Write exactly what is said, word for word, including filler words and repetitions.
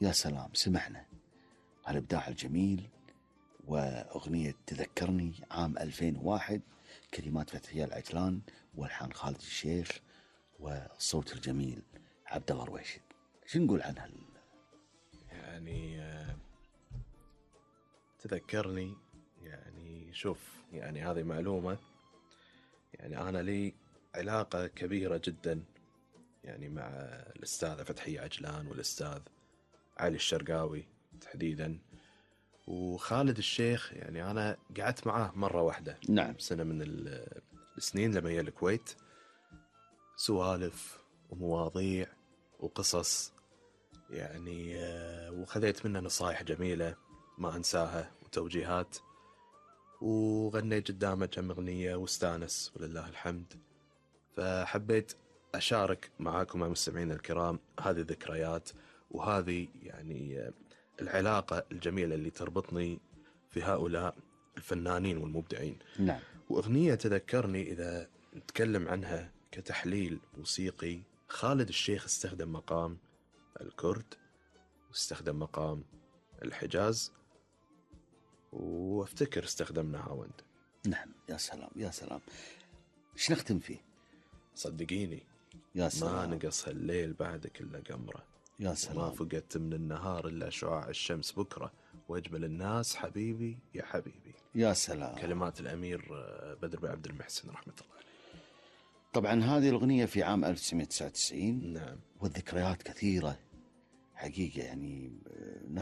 يا سلام، سمعنا هالإبداع الجميل. وأغنية تذكرني عام ألفين وواحد، كلمات فتحية العجلان والحان خالد الشيخ والصوت الجميل عبد الله رويشد. شو نقول عنها؟ يعني تذكرني، يعني شوف، يعني هذه معلومة، يعني أنا لي علاقة كبيرة جدا يعني مع الأستاذة فتحية عجلان والأستاذ علي الشرقاوي تحديدا وخالد الشيخ. يعني أنا قعدت معاه مرة واحدة، نعم، سنة من السنين لما يجي الكويت، سوالف ومواضيع وقصص يعني، وخذيت منه نصائح جميلة ما أنساها وتوجيهات، وغنيت قدامه كم أغنية واستانس ولله الحمد. فحبيت أشارك معاكم مع مستمعين الكرام هذه الذكريات وهذه يعني العلاقة الجميلة اللي تربطني في هؤلاء الفنانين والمبدعين. نعم. وأغنية تذكرني إذا نتكلم عنها كتحليل موسيقي، خالد الشيخ استخدم مقام الكرد واستخدم مقام الحجاز، وافتكر استخدمنا هاوند. نعم، يا سلام يا سلام. ايش نختم فيه؟ صدقيني يا سلام. ما نقص الليل بعدك إلا قمره، يا سلام. ما فقدت من النهار إلا شعاع الشمس بكرة، وأجمل الناس حبيبي يا حبيبي. يا سلام. كلمات الأمير بدر بن عبد المحسن رحمة الله عليه. طبعا هذه الأغنية في عام ألف وتسعمائة وتسعة وتسعين. نعم. والذكريات كثيرة حقيقة، يعني